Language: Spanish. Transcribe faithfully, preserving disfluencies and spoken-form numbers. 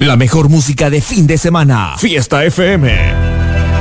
La mejor música de fin de semana. Fiesta F M.